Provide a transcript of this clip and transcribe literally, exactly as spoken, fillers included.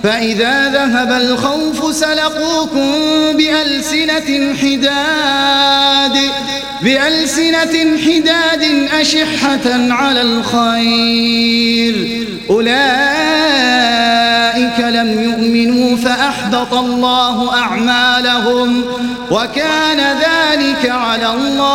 فإذا ذهب الخوف سلقوكم بألسنة حداد بألسنة حداد أشحة على الخير أولئك لم يؤمنوا فأحبط الله أعمالهم وكان ذلك على الله